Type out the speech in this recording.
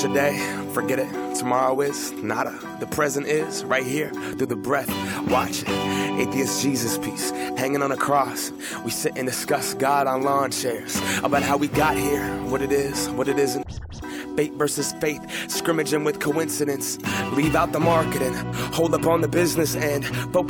Today, forget it. Tomorrow is nada. The present is right here through the breath. Watch it. Atheist Jesus piece hanging on a cross. We sit and discuss God on lawn chairs about how we got here, what it is, what it isn't. Fate versus faith, scrimmaging with coincidence. Leave out the marketing, hold up on the business end. Focus